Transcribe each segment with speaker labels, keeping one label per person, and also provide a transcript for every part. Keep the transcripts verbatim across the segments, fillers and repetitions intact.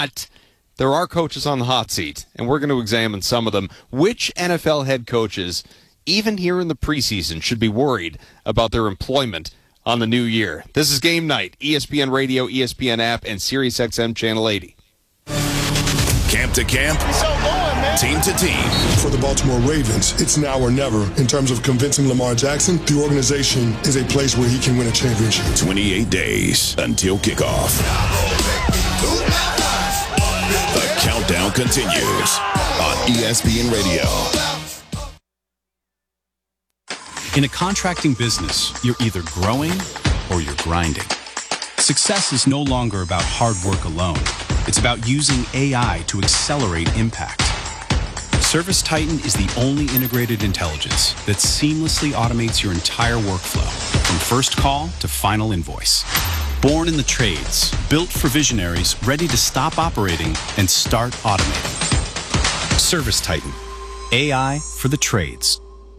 Speaker 1: But there are coaches on the hot seat, and we're going to examine some of them. Which N F L head coaches, even here in the preseason, should be worried about their employment on the new year? This is Game Night, E S P N Radio, E S P N app, and SiriusXM Channel eighty.
Speaker 2: Camp to camp, team to team.
Speaker 3: For the Baltimore Ravens, it's now or never. In terms of convincing Lamar Jackson, the organization is a place where he can win a championship.
Speaker 2: twenty-eight days until kickoff. The countdown continues on E S P N Radio.
Speaker 4: In a contracting business, you're either growing or you're grinding. Success is no longer about hard work alone. It's about using A I to accelerate impact. ServiceTitan is the only integrated intelligence that seamlessly automates your entire workflow, from first call to final invoice. Born in the trades, built for visionaries ready to stop operating and start automating. ServiceTitan, A I for the trades.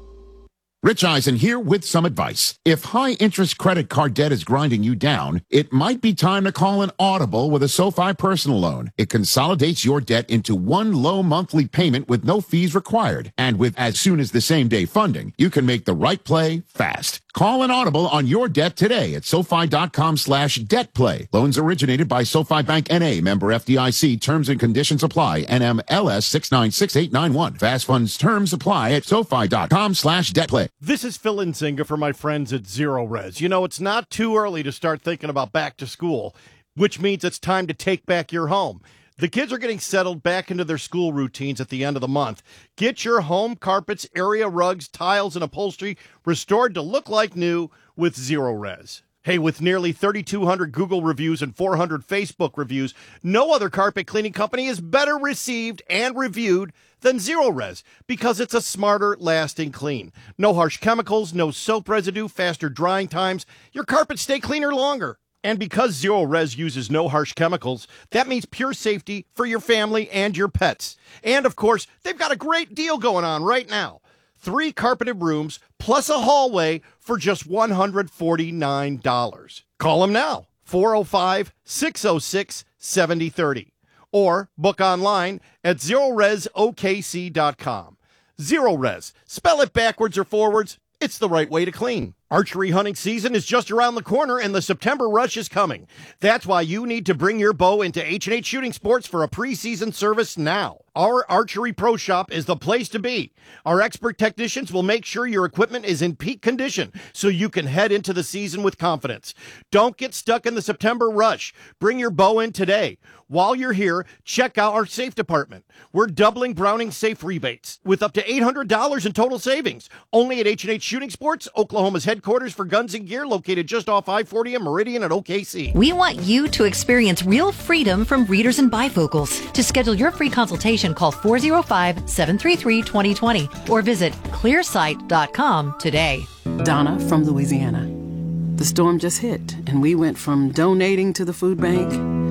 Speaker 5: Rich Eisen here with some advice. If high-interest credit card debt is grinding you down, it might be time to call an Audible with a SoFi personal loan. It consolidates your debt into one low monthly payment with no fees required. And with as soon as the same-day funding, you can make the right play fast. Call an Audible on your debt today at SoFi.com slash debt play. Loans originated by SoFi Bank N A, member F D I C. Terms and conditions apply. N M L S six nine six eight nine one. Fast funds terms apply at SoFi.com slash debt play.
Speaker 6: This is Phil Nzinga for my friends at Zero Res. You know, it's not too early to start thinking about back to school, which means it's time to take back your home. The kids are getting settled back into their school routines at the end of the month. Get your home carpets, area rugs, tiles, and upholstery restored to look like new with Zero Res. Hey, with nearly thirty-two hundred Google reviews and four hundred Facebook reviews, no other carpet cleaning company is better received and reviewed than Zero Res because it's a smarter, lasting clean. No harsh chemicals, no soap residue, faster drying times. Your carpets stay cleaner longer. And because Zero Res uses no harsh chemicals, that means pure safety for your family and your pets. And, of course, they've got a great deal going on right now. Three carpeted rooms plus a hallway for just one hundred forty-nine dollars. Call them now, four oh five, six oh six, seven oh three oh. Or book online at zero res o k c dot com. Zero Res. Spell it backwards or forwards. It's the right way to clean. Archery hunting season is just around the corner, and the September rush is coming. That's why you need to bring your bow into H and H Shooting Sports for a preseason service now. Our Archery Pro Shop is the place to be. Our expert technicians will make sure your equipment is in peak condition so you can head into the season with confidence. Don't get stuck in the September rush. Bring your bow in today. While you're here, check out our safe department. We're doubling Browning safe rebates with up to eight hundred dollars in total savings. Only at H and H Shooting Sports, Oklahoma's headquarters for guns and gear, located just off I forty and Meridian at O K C.
Speaker 7: We want you to experience real freedom from readers and bifocals. To schedule your free consultation, call four oh five, seven three three, two oh two oh or visit clear sight dot com today.
Speaker 8: Donna from Louisiana. The storm just hit, and we went from donating to the food bank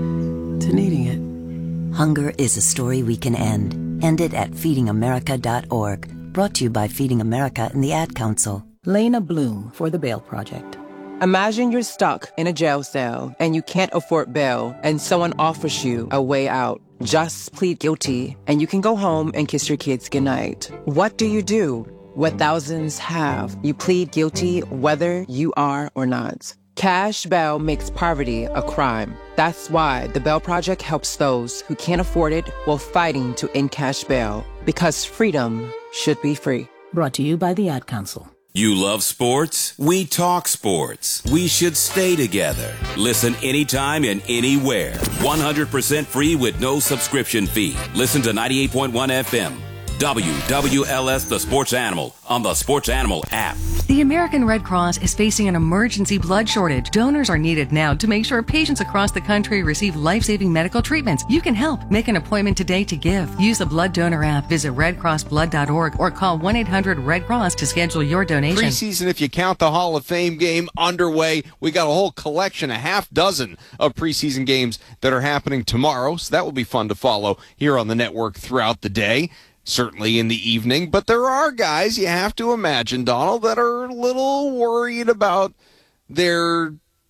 Speaker 8: to needing it.
Speaker 9: Hunger is a story we can end. End it at feeding america dot org. Brought to you by Feeding America and the Ad Council.
Speaker 10: Lena Bloom for the Bail Project. Imagine you're stuck in a jail cell and you can't afford bail and someone offers you a way out. Just plead guilty and you can go home and kiss your kids goodnight. What do you do? What thousands have. You plead guilty whether you are or not. Cash bail makes poverty a crime. That's why the Bail Project helps those who can't afford it while fighting to end cash bail. Because freedom should be free.
Speaker 11: Brought to you by the Ad Council.
Speaker 2: You love sports? We talk sports. We should stay together. Listen anytime and anywhere. one hundred percent free with no subscription fee. Listen to ninety-eight point one F M. W W L S The Sports Animal on the Sports Animal app.
Speaker 12: The American Red Cross is facing an emergency blood shortage. Donors are needed now to make sure patients across the country receive life-saving medical treatments. You can help. Make an appointment today to give. Use the Blood Donor app. Visit red cross blood dot org or call one eight hundred red cross to schedule your donation.
Speaker 1: Preseason, if you count the Hall of Fame game, underway. We got a whole collection, a half dozen of preseason games that are happening tomorrow, so that will be fun to follow here on the network throughout the day. Certainly in the evening, but there are guys, you have to imagine, Donald, that are a little worried about their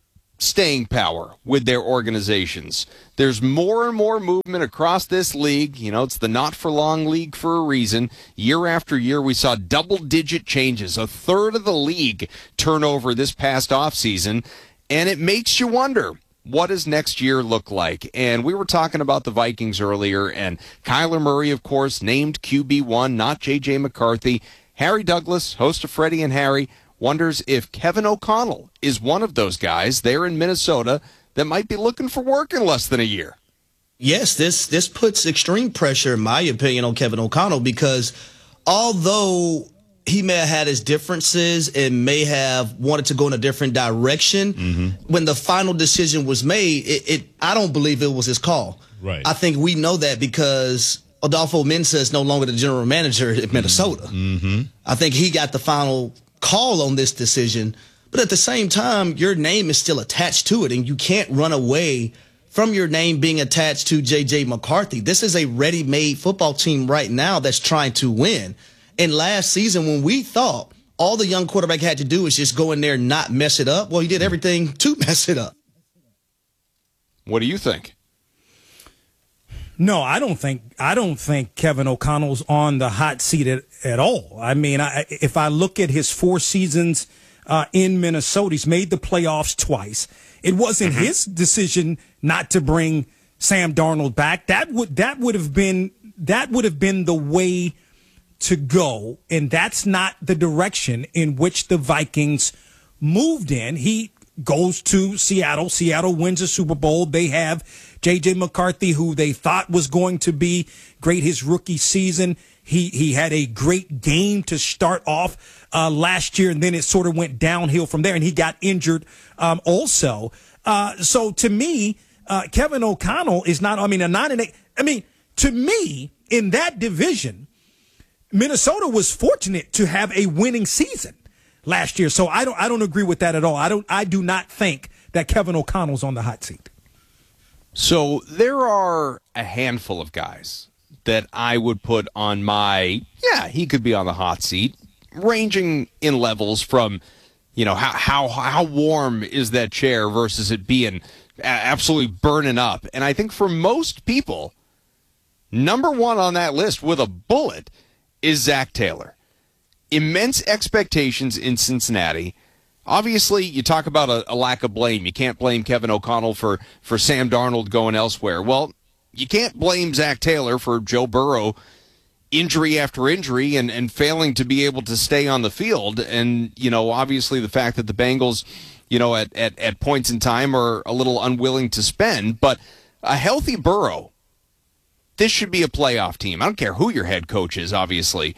Speaker 1: staying power with their organizations. There's more and more movement across this league. You know, it's the not-for-long league for a reason. Year after year, we saw double-digit changes. A third of the league turnover this past offseason, and it makes you wonder, what does next year look like? And we were talking about the Vikings earlier, and Kyler Murray, of course, named Q B one, not J J McCarthy. Harry Douglas, host of Freddie and Harry, wonders if Kevin O'Connell is one of those guys there in Minnesota that might be looking for work in less than a year.
Speaker 13: Yes, this this puts extreme pressure, in my opinion, on Kevin O'Connell, because although he may have had his differences and may have wanted to go in a different direction, mm-hmm. when the final decision was made, it, it I don't believe it was his call.
Speaker 14: Right.
Speaker 13: I think we know that because Adolfo Mensa is no longer the general manager at Minnesota.
Speaker 14: Mm-hmm.
Speaker 13: I think he got the final call on this decision. But at the same time, your name is still attached to it, and you can't run away from your name being attached to J J McCarthy. This is a ready-made football team right now that's trying to win. And last season, when we thought all the young quarterback had to do was just go in there and not mess it up, well, he did everything to mess it up.
Speaker 1: What do you think?
Speaker 15: No, I don't think I don't think Kevin O'Connell's on the hot seat at, at all. I mean, I, if I look at his four seasons uh, in Minnesota, he's made the playoffs twice. It wasn't mm-hmm. his decision not to bring Sam Darnold back. That would that would have been that would have been the way to go, and that's not the direction in which the Vikings moved in. He goes to Seattle. Seattle wins a Super Bowl. They have J J McCarthy, who they thought was going to be great his rookie season. He he had a great game to start off uh, last year, and then it sort of went downhill from there, and he got injured um, also. Uh, so to me, uh, Kevin O'Connell is not, I mean, a nine and eight. I mean, to me, in that division, Minnesota was fortunate to have a winning season last year. So I don't I don't agree with that at all. I don't I do not think that Kevin O'Connell's on the hot seat.
Speaker 1: So there are a handful of guys that I would put on my, yeah, he could be on the hot seat, ranging in levels from, you know, how how how warm is that chair versus it being absolutely burning up. And I think for most people, number one on that list with a bullet is Zach Taylor. Immense expectations in Cincinnati. Obviously, you talk about a, a lack of blame. You can't blame Kevin O'Connell for, for Sam Darnold going elsewhere. Well, you can't blame Zach Taylor for Joe Burrow injury after injury and, and failing to be able to stay on the field. And, you know, obviously the fact that the Bengals, you know, at, at, at points in time are a little unwilling to spend. But a healthy Burrow, this should be a playoff team. I don't care who your head coach is, obviously.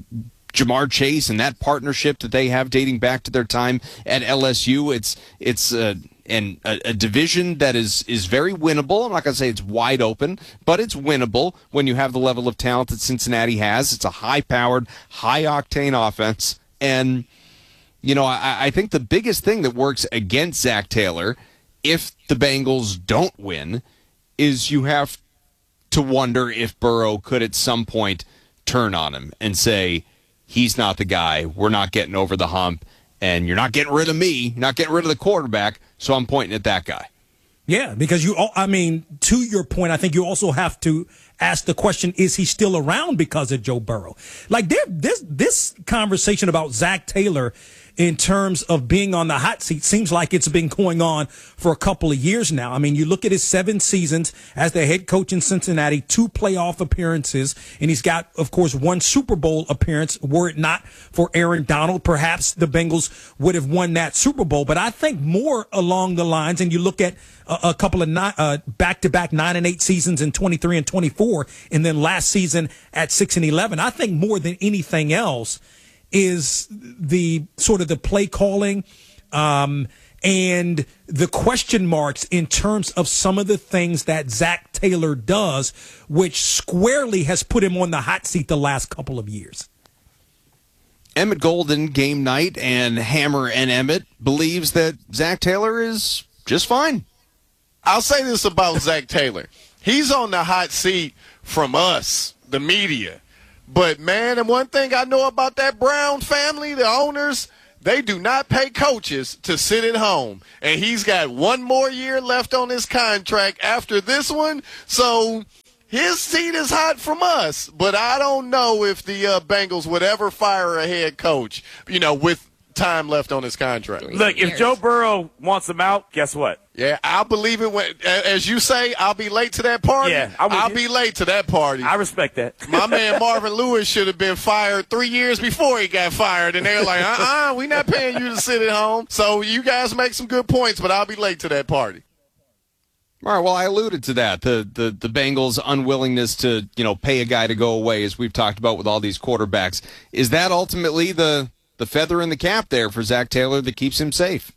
Speaker 1: Jamar Chase and that partnership that they have dating back to their time at L S U, it's it's uh, an, a, a division that is, is very winnable. I'm not going to say it's wide open, but it's winnable when you have the level of talent that Cincinnati has. It's a high-powered, high-octane offense. And, you know, I, I think the biggest thing that works against Zach Taylor, if the Bengals don't win, is you have to wonder if Burrow could at some point turn on him and say, he's not the guy, we're not getting over the hump, and you're not getting rid of me, you're not getting rid of the quarterback, so I'm pointing at that guy.
Speaker 15: Yeah, because you, I mean, to your point, I think you also have to ask the question, is he still around because of Joe Burrow? Like, there, this, this conversation about Zach Taylor in terms of being on the hot seat seems like it's been going on for a couple of years now. I mean, you look at his seven seasons as the head coach in Cincinnati, two playoff appearances, and he's got, of course, one Super Bowl appearance. Were it not for Aaron Donald, perhaps the Bengals would have won that Super Bowl. But I think more along the lines, and you look at a, a couple of nine, uh, back-to-back nine and eight seasons in twenty-three and twenty-four, and then last season at six and eleven. I think more than anything else is the sort of the play calling um, and the question marks in terms of some of the things that Zach Taylor does, which squarely has put him on the hot seat the last couple of years.
Speaker 1: Emmett Golden, Game Night, and Hammer and Emmett believes that Zach Taylor is just fine.
Speaker 16: I'll say this about Zach Taylor. He's on the hot seat from us, the media. But, man, and one thing I know about that Brown family, the owners, they do not pay coaches to sit at home. And he's got one more year left on his contract after this one. So his seat is hot from us. But I don't know if the uh, Bengals would ever fire a head coach, you know, with time left on his contract.
Speaker 14: Look, if Joe Burrow wants him out, guess what?
Speaker 16: Yeah, I'll believe it when, as you say, I'll be late to that party.
Speaker 14: Yeah, I'm with
Speaker 16: I'll
Speaker 14: you.
Speaker 16: be late to that party.
Speaker 14: I respect that.
Speaker 16: My man Marvin Lewis should have been fired three years before he got fired, and they're like, uh-uh, we're not paying you to sit at home. So you guys make some good points, but I'll be late to that party.
Speaker 1: All right, well, I alluded to that, the, the the Bengals' unwillingness to, you know, pay a guy to go away, as we've talked about with all these quarterbacks. Is that ultimately the, the feather in the cap there for Zach Taylor that keeps him safe?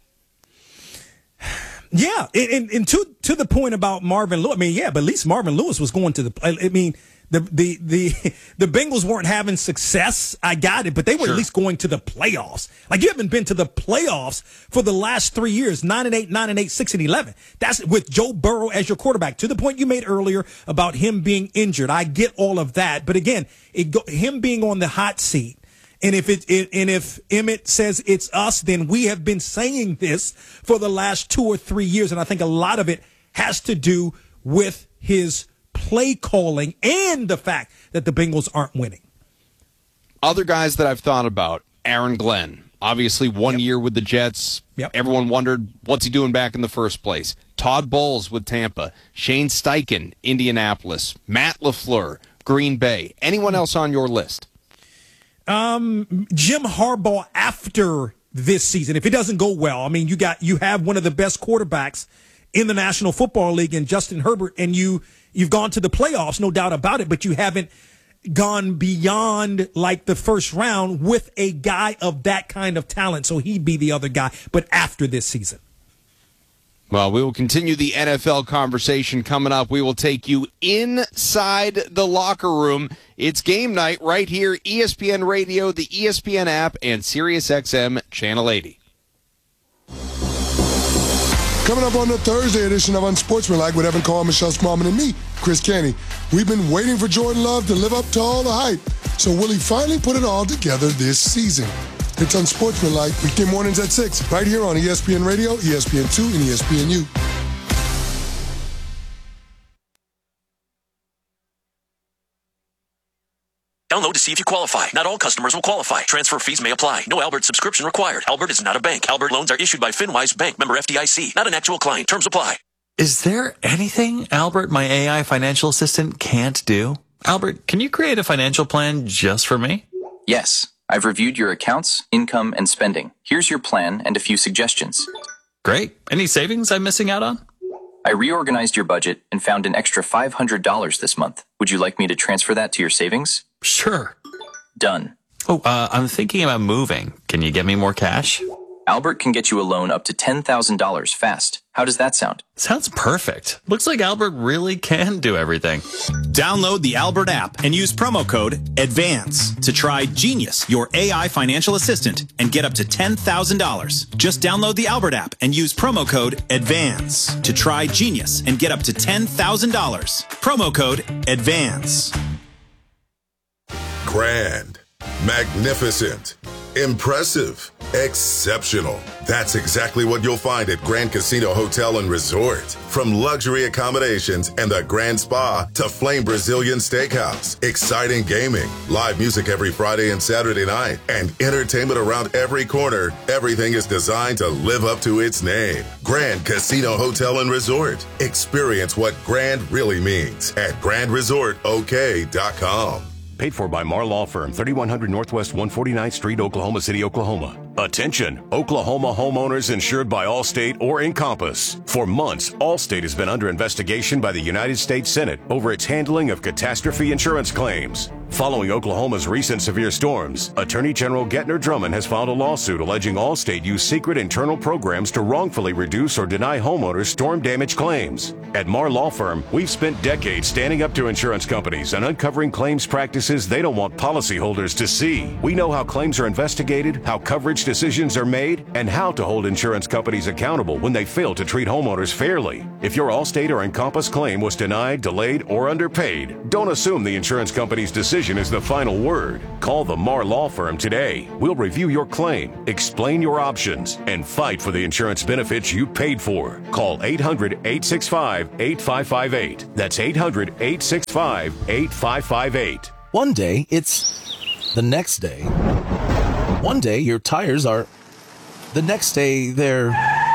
Speaker 15: Yeah, and, and to to the point about Marvin Lewis, I mean, yeah, but at least Marvin Lewis was going to the. I mean, the the the the Bengals weren't having success. I got it, but they were
Speaker 1: Sure.
Speaker 15: at least going to the playoffs. Like, you haven't been to the playoffs for the last three years: nine and eight, nine and eight, six and eleven. That's with Joe Burrow as your quarterback. To the point you made earlier about him being injured, I get all of that, but again, it go, him being on the hot seat. And if it, it and if Emmett says it's us, then we have been saying this for the last two or three years. And I think a lot of it has to do with his play calling and the fact that the Bengals aren't winning.
Speaker 1: Other guys that I've thought about, Aaron Glenn, obviously one
Speaker 15: Yep.
Speaker 1: year with the Jets.
Speaker 15: Yep.
Speaker 1: Everyone wondered, what's he doing back in the first place? Todd Bowles with Tampa, Shane Steichen, Indianapolis, Matt LaFleur, Green Bay. Anyone else on your list?
Speaker 15: Um, Jim Harbaugh after this season, if it doesn't go well, I mean, you got you have one of the best quarterbacks in the National Football League in Justin Herbert, and you you've gone to the playoffs, no doubt about it, but you haven't gone beyond like the first round with a guy of that kind of talent. So he'd be the other guy, but after this season.
Speaker 1: Well, we will continue the N F L conversation coming up. We will take you inside the locker room. It's game night right here, E S P N Radio, the E S P N app, and SiriusXM Channel eighty.
Speaker 3: Coming up on the Thursday edition of Unsportsmanlike with Evan Carr, Michelle Smallman, and me, Chris Canty. We've been waiting for Jordan Love to live up to all the hype. So will he finally put it all together this season? It's Unsportsmanlike, weekday mornings at six, right here on E S P N Radio, E S P N two, and E S P N U.
Speaker 17: Download to see if you qualify. Not all customers will qualify. Transfer fees may apply. No Albert subscription required. Albert is not a bank. Albert loans are issued by FinWise Bank, member F D I C. Not an actual client. Terms apply.
Speaker 18: Is there anything Albert, my A I financial assistant, can't do? Albert, can you create a financial plan just for me?
Speaker 19: Yes. I've reviewed your accounts, income, and spending. Here's your plan and a few suggestions.
Speaker 18: Great. Any savings I'm missing out on?
Speaker 19: I reorganized your budget and found an extra five hundred dollars this month. Would you like me to transfer that to your savings?
Speaker 18: Sure.
Speaker 19: Done.
Speaker 18: Oh, uh, I'm thinking about moving. Can you get me more cash?
Speaker 19: Albert can get you a loan up to ten thousand dollars fast. How does that sound?
Speaker 18: Sounds perfect. Looks like Albert really can do everything.
Speaker 20: Download the Albert app and use promo code ADVANCE to try Genius, your A I financial assistant, and get up to ten thousand dollars. Just download the Albert app and use promo code ADVANCE to try Genius and get up to ten thousand dollars. Promo code ADVANCE.
Speaker 21: Grand, magnificent, impressive, exceptional. That's exactly what you'll find at Grand Casino Hotel and Resort. From luxury accommodations and the Grand Spa to Flame Brazilian Steakhouse, exciting gaming, live music every Friday and Saturday night, and entertainment around every corner, everything is designed to live up to its name. Grand Casino Hotel and Resort. Experience what grand really means at grand resort o k dot com.
Speaker 22: Paid for by Mar Law Firm, thirty-one hundred Northwest one hundred forty-ninth Street, Oklahoma City, Oklahoma. Attention, Oklahoma homeowners insured by Allstate or Encompass. For months, Allstate has been under investigation by the United States Senate over its handling of catastrophe insurance claims. Following Oklahoma's recent severe storms, Attorney General Gettner Drummond has filed a lawsuit alleging Allstate used secret internal programs to wrongfully reduce or deny homeowners storm damage claims. At Mar Law Firm, we've spent decades standing up to insurance companies and uncovering claims practices they don't want policyholders to see. We know how claims are investigated, how coverage decisions are made, and how to hold insurance companies accountable when they fail to treat homeowners fairly. If your Allstate or Encompass claim was denied, delayed, or underpaid, don't assume the insurance company's decision decision is the final word. Call the Marr Law Firm today. We'll review your claim, explain your options, and fight for the insurance benefits you paid for. Call eight hundred, eight six five, eight five five eight. That's eight hundred, eight six five, eight five five eight.
Speaker 4: One day, it's the next day. One day, your tires are... The next day, they're...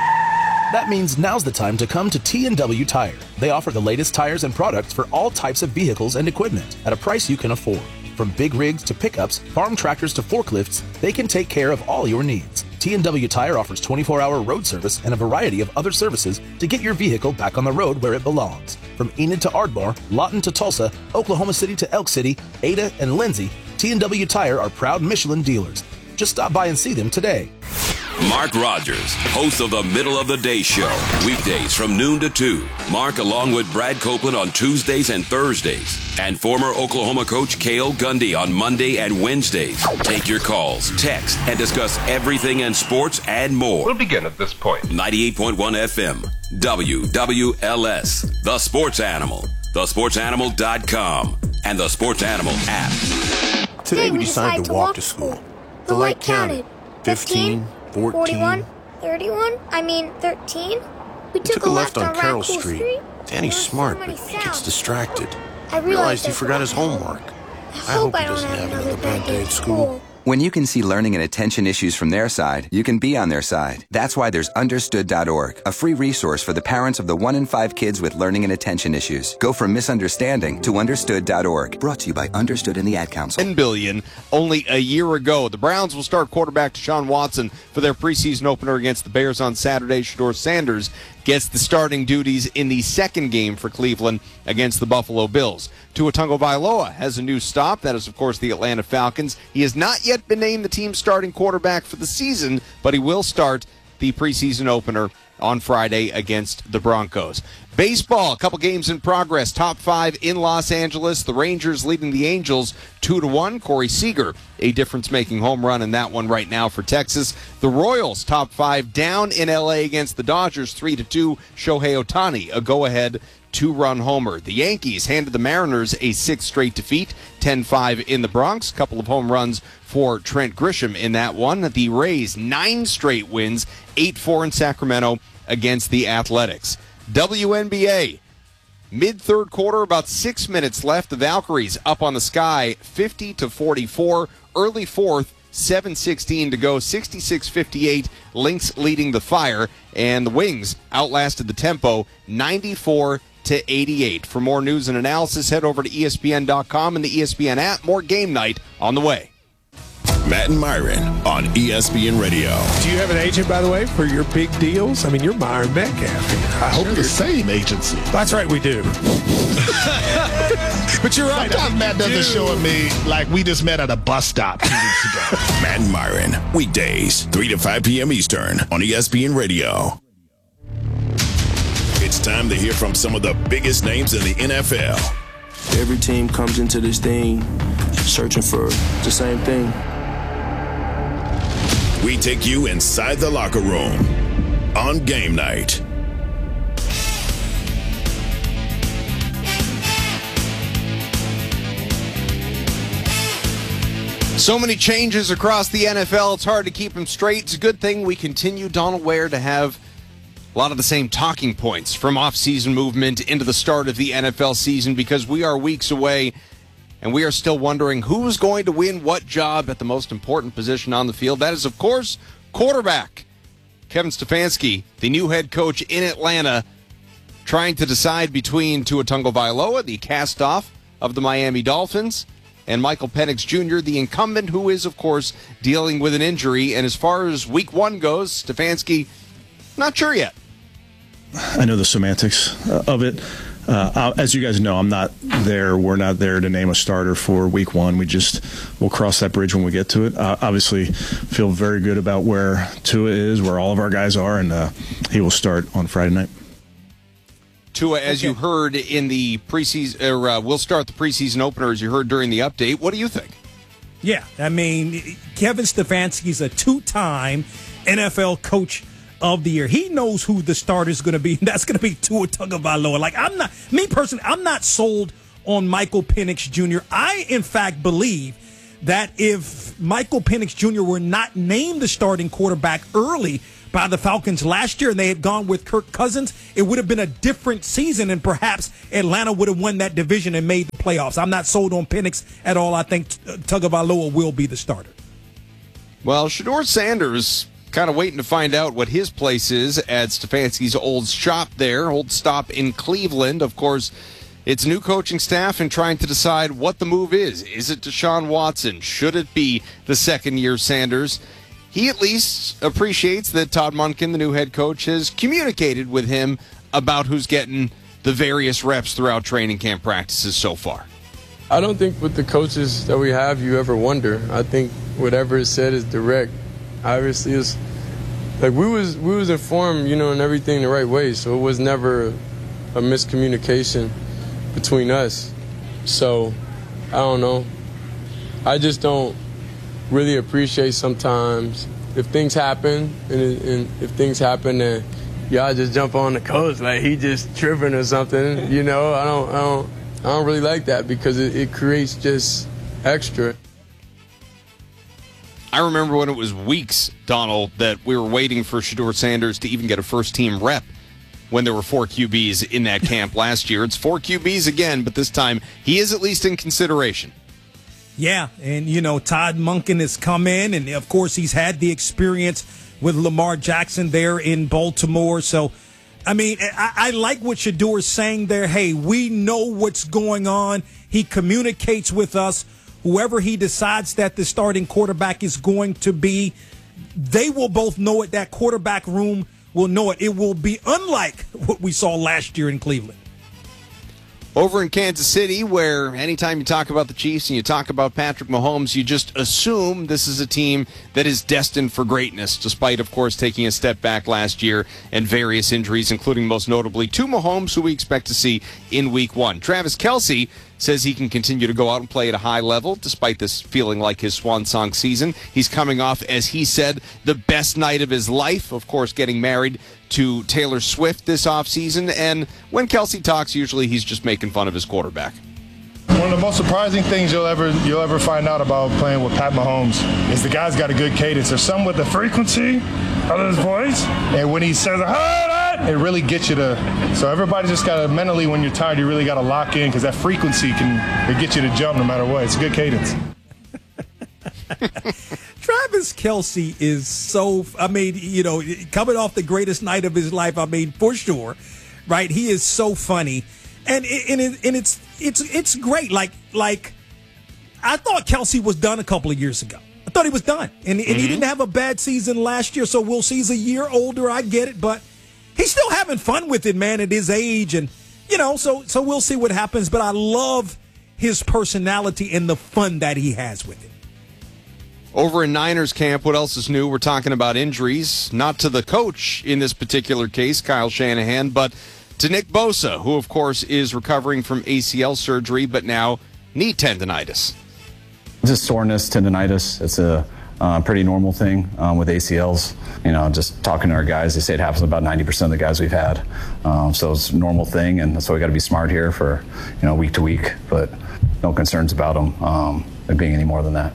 Speaker 4: That means now's the time to come to T and W Tire. They offer the latest tires and products for all types of vehicles and equipment at a price you can afford. From big rigs to pickups, farm tractors to forklifts, they can take care of all your needs. T and W Tire offers twenty-four hour road service and a variety of other services to get your vehicle back on the road where it belongs. From Enid to Ardmore, Lawton to Tulsa, Oklahoma City to Elk City, Ada and Lindsay, T and W Tire are proud Michelin dealers. Just stop by and see them today.
Speaker 2: Mark Rogers, host of the Middle of the Day Show, weekdays from noon to two. Mark along with Brad Copeland on Tuesdays and Thursdays. And former Oklahoma coach Cale Gundy on Monday and Wednesdays. Take your calls, text, and discuss everything in sports and more.
Speaker 5: We'll begin at this point.
Speaker 2: ninety-eight point one F M, W W L S, The Sports Animal, the sports animal dot com, and the Sports Animal app.
Speaker 23: Today we decided to walk to school. The light counted. fifteen, fourteen, forty-one, thirty-one, I mean thirteen. We took,
Speaker 5: took a left on Carroll Street. Street. Danny's smart, but he gets distracted.
Speaker 23: I
Speaker 5: realized he forgot his homework. I hope he doesn't have another bad day at school.
Speaker 24: When you can see learning and attention issues from their side, you can be on their side. That's why there's understood dot org, a free resource for the parents of the one in five kids with learning and attention issues. Go from misunderstanding to understood dot org. Brought to you by Understood and the Ad Council.
Speaker 1: ten billion dollars only a year ago. The Browns will start quarterback Deshaun Watson for their preseason opener against the Bears on Saturday. Shedeur Sanders gets the starting duties in the second game for Cleveland against the Buffalo Bills. Tua Tagovailoa has a new stop. That is, of course, the Atlanta Falcons. He has not yet been named the team's starting quarterback for the season, but he will start the preseason opener on Friday against the Broncos. Baseball, a couple games in progress. Top five in Los Angeles. The Rangers leading the Angels two to one. Corey Seager, a difference-making home run in that one right now for Texas. The Royals, top five down in L A against the Dodgers three to two. Shohei Ohtani, a go-ahead two-run homer. The Yankees handed the Mariners a sixth straight defeat, ten five in the Bronx. Couple of home runs for Trent Grisham in that one. The Rays, nine straight wins, eight four in Sacramento against the Athletics. W N B A, mid-third quarter, about six minutes left. The Valkyries up on the Sky, fifty to forty-four. Early fourth, seven sixteen to go, sixty-six fifty-eight. Lynx leading the Fire, and the Wings outlasted the Tempo, ninety-four to eighty-eight. For more news and analysis, head over to E S P N dot com and the E S P N app. More Game Night on the way.
Speaker 25: Matt and Myron on E S P N Radio.
Speaker 26: Do you have an agent, by the way, for your big deals? I mean, you're Myron Metcalf. I hope
Speaker 27: They're the same agency.
Speaker 26: That's right, we do. But you're right.
Speaker 27: Sometimes Matt doesn't do. show me like we just met at a bus stop two weeks ago.
Speaker 25: Matt and Myron, weekdays, three to five p.m. Eastern on E S P N Radio. It's time to hear from some of the biggest names in the N F L.
Speaker 28: Every team comes into this thing searching for the same thing.
Speaker 25: We take you inside the locker room on Game Night.
Speaker 1: So many changes across the N F L, it's hard to keep them straight. It's a good thing we continue, Donald Ware, to have a lot of the same talking points from off-season movement into the start of the N F L season, because we are weeks away and we are still wondering who's going to win what job at the most important position on the field. That is, of course, quarterback. Kevin Stefanski, the new head coach in Atlanta, trying to decide between Tua Tagovailoa, the cast-off of the Miami Dolphins, and Michael Penix Junior, the incumbent, who is, of course, dealing with an injury. And as far as week one goes, Stefanski, not sure yet.
Speaker 29: I know the semantics of it. Uh, as you guys know, I'm not there. We're not there to name a starter for week one. We just, we'll cross that bridge when we get to it. Uh, obviously, feel very good about where Tua is, where all of our guys are, and uh, he will start on Friday night.
Speaker 1: Tua, as okay. you heard in the preseason, or uh, we'll start the preseason opener, as you heard during the update. What do you think?
Speaker 15: Yeah, I mean, Kevin Stefanski's a two-time N F L coach of the year. He knows who the starter is going to be, and that's going to be Tua Tagovailoa. Like, I'm not, me personally, I'm not sold on Michael Penix Junior I, in fact, believe that if Michael Penix Junior were not named the starting quarterback early by the Falcons last year and they had gone with Kirk Cousins, it would have been a different season and perhaps Atlanta would have won that division and made the playoffs. I'm not sold on Penix at all. I think Tagovailoa will be the starter.
Speaker 1: Well, Shedeur Sanders kind of waiting to find out what his place is at Stefanski's old shop there, old stop in Cleveland. Of course, it's new coaching staff and trying to decide what the move is. Is it Deshaun Watson? Should it be the second-year Sanders? He at least appreciates that Todd Monken, the new head coach, has communicated with him about who's getting the various reps throughout training camp practices so far.
Speaker 6: I don't think with the coaches that we have you ever wonder. I think whatever is said is direct. Obviously, it's like we was we was informed, you know, and everything the right way. So it was never a miscommunication between us. So I don't know. I just don't really appreciate sometimes if things happen and, and if things happen and y'all just jump on the coach like he just tripping or something. You know, I don't I don't I don't really like that because it, it creates just extra.
Speaker 1: I remember when it was weeks, Donald, that we were waiting for Shedeur Sanders to even get a first-team rep when there were four Q Bs in that camp last year. It's four Q Bs again, but this time he is at least in consideration.
Speaker 15: Yeah, and, you know, Todd Monken has come in, and, of course, he's had the experience with Lamar Jackson there in Baltimore. So, I mean, I, I like what Shedeur is saying there. Hey, we know what's going on. He communicates with us. Whoever he decides that the starting quarterback is going to be, they will both know it. That quarterback room will know it. It will be unlike what we saw last year in Cleveland.
Speaker 1: Over in Kansas City, where anytime you talk about the Chiefs and you talk about Patrick Mahomes, you just assume this is a team that is destined for greatness, despite, of course, taking a step back last year and various injuries, including most notably to Mahomes, who we expect to see in week one. Travis Kelce says he can continue to go out and play at a high level, despite this feeling like his swan song season. He's coming off, as he said, the best night of his life, of course, getting married to Taylor Swift this offseason. And when Kelce talks, usually he's just making fun of his quarterback.
Speaker 7: One of the most surprising things you'll ever you'll ever find out about playing with Pat Mahomes is the guy's got a good cadence. There's some with the frequency of his voice, and when he says, it really gets you to. So everybody just got to mentally, when you're tired, you really got to lock in because that frequency can it get you to jump no matter what. It's a good cadence.
Speaker 15: Travis Kelce is so, I mean, you know, coming off the greatest night of his life, I mean, for sure, right? He is so funny. And and, it, and it's it's it's great. Like, like I thought Kelce was done a couple of years ago. I thought he was done. And, and mm-hmm. he didn't have a bad season last year, so we'll see. He's a year older. I get it. But he's still having fun with it, man, at his age. And, you know, so so we'll see what happens. But I love his personality and the fun that he has with it.
Speaker 1: Over in Niners camp, what else is new? We're talking about injuries, not to the coach in this particular case, Kyle Shanahan, but to Nick Bosa, who, of course, is recovering from A C L surgery, but now knee tendonitis.
Speaker 8: Just soreness, tendonitis. It's a uh, pretty normal thing um, with A C Ls. You know, just talking to our guys, they say it happens to about ninety percent of the guys we've had. Um, so it's a normal thing, and that's why we got to be smart here for, you know, week to week. But no concerns about them um, it being any more than that.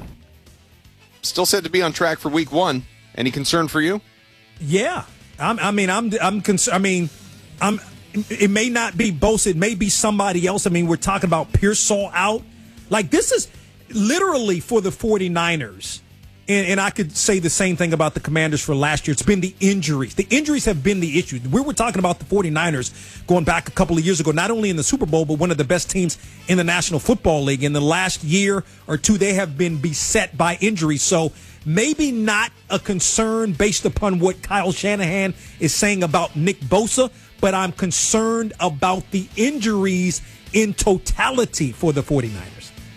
Speaker 1: Still said to be on track for week one. Any concern for you?
Speaker 15: Yeah. I'm, I mean, I'm, I'm concerned. I mean, I'm, it may not be Bosa. It may be somebody else. I mean, we're talking about Pearsall out. Like, this is literally for the 49ers. And, and I could say the same thing about the Commanders for last year. It's been the injuries. The injuries have been the issue. We were talking about the 49ers going back a couple of years ago, not only in the Super Bowl, but one of the best teams in the National Football League. In the last year or two, they have been beset by injuries. So maybe not a concern based upon what Kyle Shanahan is saying about Nick Bosa, but I'm concerned about the injuries in totality for the 49ers.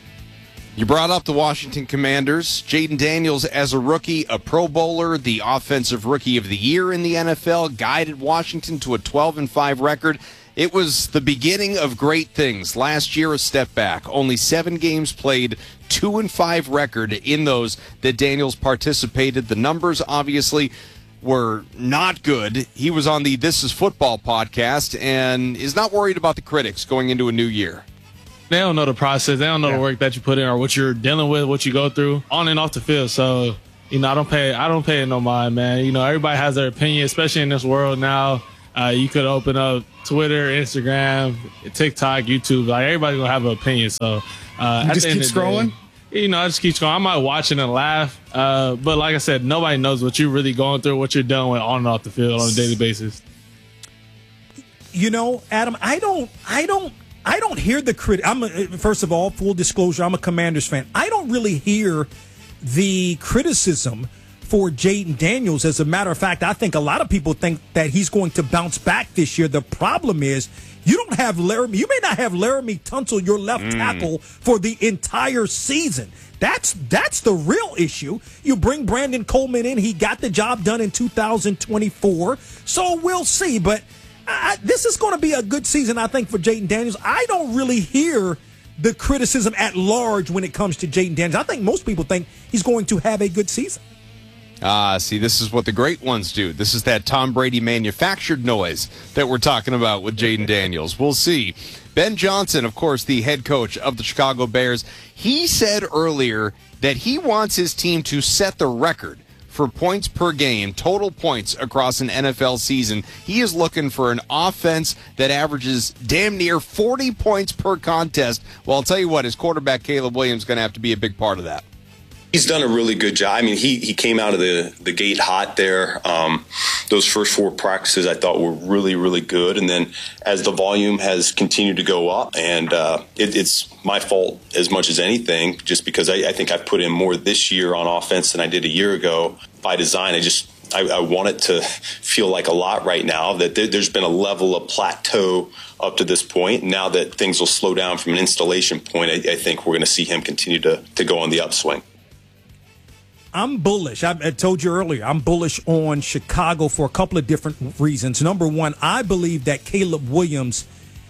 Speaker 1: You brought up the Washington Commanders. Jaden Daniels, as a rookie, a Pro Bowler, the Offensive Rookie of the Year in the N F L, guided Washington to a twelve and five record. It was the beginning of great things. Last year, a step back. Only seven games played, two and five record in those that Daniels participated. The numbers, obviously, were not good. He was on the This Is Football podcast and is not worried about the critics going into a new year.
Speaker 3: They don't know the process. They don't know yeah. the work that you put in or what you're dealing with, what you go through on and off the field. So, you know, I don't pay, I don't pay it no mind, man. You know, everybody has their opinion, especially in this world now. Uh, you could open up Twitter, Instagram, TikTok, YouTube. Like, everybody's going to have an opinion. So, uh,
Speaker 9: you
Speaker 3: at
Speaker 9: just
Speaker 3: the
Speaker 9: keep
Speaker 3: end of the
Speaker 9: scrolling?
Speaker 3: Day, you know, I just keep scrolling. I might watch it and laugh. Uh, but like I said, nobody knows what you're really going through, what you're dealing with on and off the field on a daily basis.
Speaker 15: You know, Adam, I don't, I don't, I don't hear the crit. I'm a, first of all, full disclosure, I'm a Commanders fan. I don't really hear the criticism for Jayden Daniels. As a matter of fact, I think a lot of people think that he's going to bounce back this year. The problem is you don't have Laramie. You may not have Laramie Tunsil, your left mm. tackle, for the entire season. That's that's the real issue. You bring Brandon Coleman in. He got the job done in two thousand twenty-four. So we'll see. But I, this is going to be a good season, I think, for Jayden Daniels. I don't really hear the criticism at large when it comes to Jayden Daniels. I think most people think he's going to have a good season.
Speaker 1: Ah, see, this is what the great ones do. This is that Tom Brady manufactured noise that we're talking about with Jayden Daniels. We'll see. Ben Johnson, of course, the head coach of the Chicago Bears, he said earlier that he wants his team to set the record for points per game, total points across an N F L season. He is looking for an offense that averages damn near forty points per contest. Well, I'll tell you what, his quarterback, Caleb Williams, is going to have to be a big part of that.
Speaker 10: He's done a really good job. I mean, he he came out of the, the gate hot there. Um, those first four practices I thought were really, really good. And then as the volume has continued to go up, and uh, it, it's my fault as much as anything, just because I, I think I've put in more this year on offense than I did a year ago by design. I just I, I want it to feel like a lot right now, that there, there's been a level of plateau up to this point. Now that things will slow down from an installation point, I, I think we're going to see him continue to, to go on the upswing.
Speaker 15: I'm bullish. I, I told you earlier, I'm bullish on Chicago for a couple of different reasons. Number one, I believe that Caleb Williams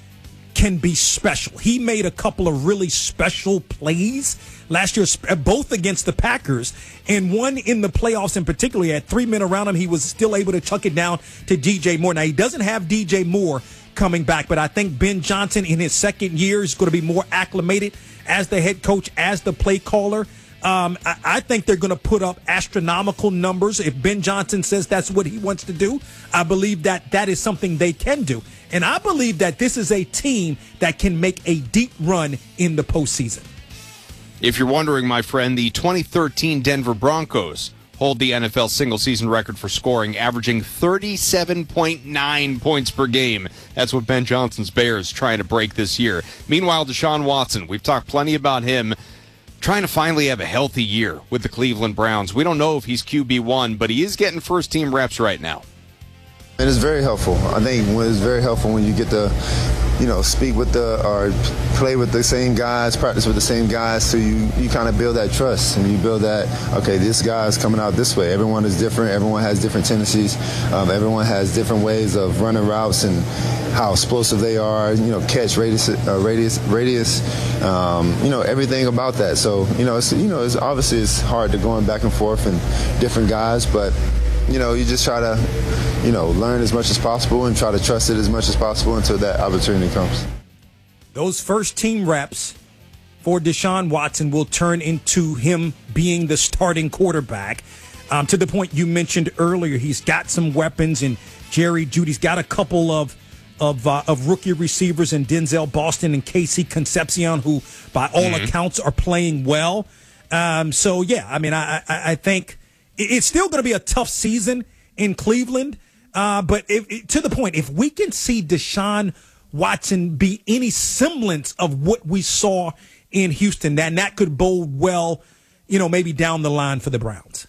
Speaker 15: can be special. He made a couple of really special plays last year, both against the Packers, and one in the playoffs in particular. He had three men around him. He was still able to chuck it down to D J Moore. Now, he doesn't have D J Moore coming back, but I think Ben Johnson in his second year is going to be more acclimated as the head coach, as the play caller. Um, I, I think they're going to put up astronomical numbers. If Ben Johnson says that's what he wants to do, I believe that that is something they can do. And I believe that this is a team that can make a deep run in the postseason.
Speaker 1: If you're wondering, my friend, the twenty thirteen Denver Broncos hold the N F L single-season record for scoring, averaging thirty-seven point nine points per game. That's what Ben Johnson's Bears trying to break this year. Meanwhile, Deshaun Watson, we've talked plenty about him, trying to finally have a healthy year with the Cleveland Browns. We don't know if he's Q B one, but he is getting first-team reps right now.
Speaker 11: It is very helpful. I think it's very helpful when you get to, you know, speak with the, or play with the same guys, practice with the same guys, so you, you kind of build that trust, and you build that, okay, this guy's coming out this way. Everyone is different. Everyone has different tendencies. Um, everyone has different ways of running routes and how explosive they are, you know, catch radius, uh, radius, radius, um, you know, everything about that. So, you know, it's, you know, it's obviously it's hard to going back and forth and different guys, but, you know, you just try to, you know, learn as much as possible and try to trust it as much as possible until that opportunity comes.
Speaker 15: Those first team reps for Deshaun Watson will turn into him being the starting quarterback. Um, to the point you mentioned earlier, he's got some weapons, and Jerry Jeudy's got a couple of of uh, of rookie receivers in Denzel Boston and Casey Concepcion, who by all mm-hmm. accounts are playing well. Um, so, yeah, I mean, I, I, I think it's still going to be a tough season in Cleveland. Uh, but if, to the point, if we can see Deshaun Watson be any semblance of what we saw in Houston, then that could bode well, you know, maybe down the line for the Browns.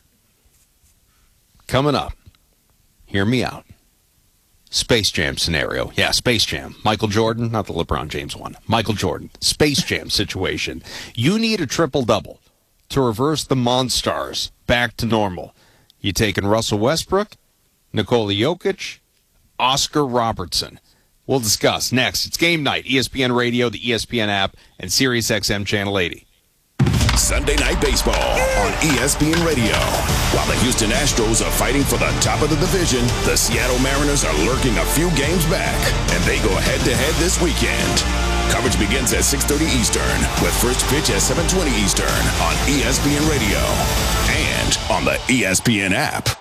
Speaker 1: Coming up, hear me out. Space Jam scenario. Yeah, Space Jam. Michael Jordan, not the LeBron James one. Michael Jordan. Space Jam situation. You need a triple-double to reverse the Monstars back to normal. You taking Russell Westbrook, Nikola Jokic, Oscar Robertson. We'll discuss next. It's Game Night, E S P N Radio, the E S P N app, and Sirius X M Channel eighty.
Speaker 25: Sunday Night Baseball on E S P N Radio. While the Houston Astros are fighting for the top of the division, the Seattle Mariners are lurking a few games back, and they go head-to-head this weekend. Coverage begins at six thirty Eastern with first pitch at seven twenty Eastern on E S P N Radio and on the E S P N app.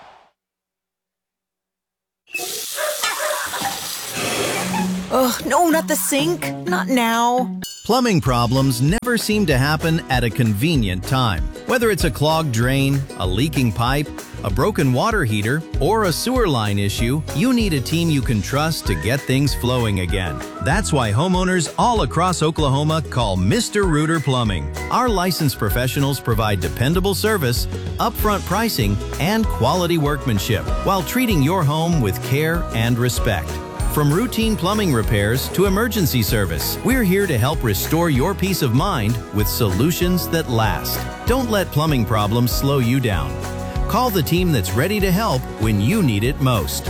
Speaker 9: Ugh, no, not the sink. Not now.
Speaker 12: Plumbing problems never seem to happen at a convenient time. Whether it's a clogged drain, a leaking pipe, a broken water heater, or a sewer line issue, you need a team you can trust to get things flowing again. That's why homeowners all across Oklahoma call Mister Rooter Plumbing. Our licensed professionals provide dependable service, upfront pricing, and quality workmanship while treating your home with care and respect. From routine plumbing repairs to emergency service, we're here to help restore your peace of mind with solutions that last. Don't let plumbing problems slow you down. Call the team that's ready to help when you need it most.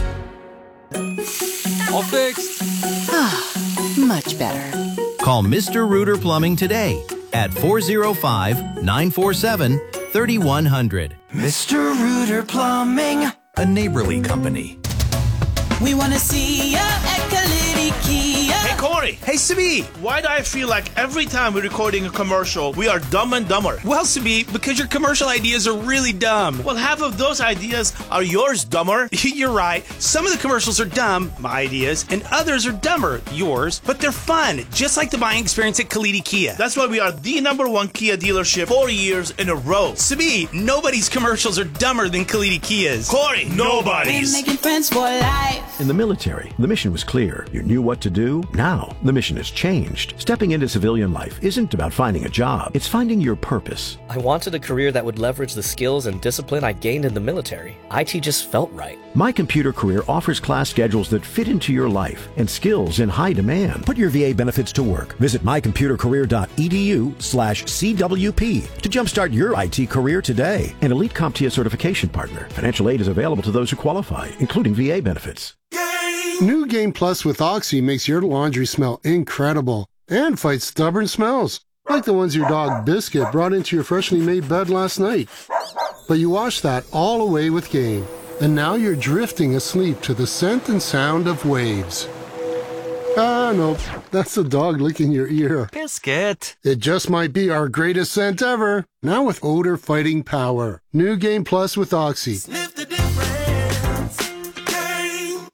Speaker 9: All fixed. Ah, much better.
Speaker 12: Call Mister Rooter Plumbing today at four oh five, nine four seven, three one zero zero.
Speaker 13: Mister Rooter Plumbing,
Speaker 12: a neighborly company.
Speaker 13: we want to see ya at Kalidi Kia.
Speaker 14: Hey, Corey. Hey, Sibi. Why do I feel like every time we're recording a commercial, we are dumb and dumber? Well, Sibi, because your commercial ideas are really dumb. Well, half of those ideas are yours, dumber. You're right. Some of the commercials are dumb, my ideas, and others are dumber, yours, but they're fun, just like the buying experience at Kalidi Kia. That's why we are the number one Kia dealership four years in a row. Sibi, nobody's commercials are dumber than Kalidi Kia's. Corey, nobody's.
Speaker 13: We're making friends for life.
Speaker 16: In the military, the mission was clear. You knew what to do. Now, the mission has changed. Stepping into civilian life isn't about finding a job. It's finding your purpose.
Speaker 17: I wanted a career that would leverage the skills and discipline I gained in the military. I T just felt right.
Speaker 16: My Computer Career offers class schedules that fit into your life and skills in high demand. Put your V A benefits to work. Visit my computer career dot e d u slash C W P to jumpstart your I T career today. An Elite CompTIA certification partner. Financial aid is available to those who qualify, including V A benefits.
Speaker 18: New Game Plus with Oxy makes your laundry smell incredible and fights stubborn smells, like the ones your dog Biscuit brought into your freshly made bed last night. But you wash that all away with Game, and now you're drifting asleep to the scent and sound of waves. Ah, no, that's the dog licking your ear.
Speaker 14: Biscuit.
Speaker 18: It just might be our greatest scent ever, now with odor-fighting power. New Game Plus with Oxy.
Speaker 14: Sniff the difference. Game.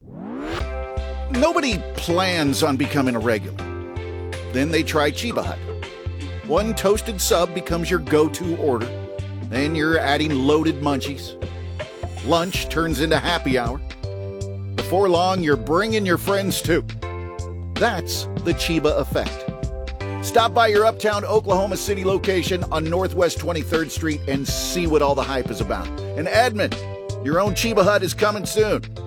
Speaker 19: Nobody plans on becoming a regular. Then they try Cheba Hut. One toasted sub becomes your go-to order. Then you're adding loaded munchies. Lunch turns into happy hour. Before long, you're bringing your friends too. That's the Cheba effect. Stop by your Uptown Oklahoma City location on Northwest twenty-third Street and see what all the hype is about. And Edmond, your own Cheba Hut is coming soon.